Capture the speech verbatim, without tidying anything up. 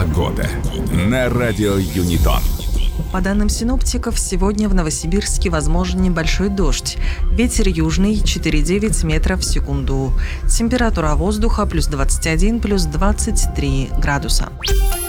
Погода на радио Юнитон. По данным синоптиков, сегодня в Новосибирске возможен небольшой дождь. Ветер южный четыре целых девять десятых метров в секунду. Температура воздуха плюс двадцать один, плюс двадцать три градуса.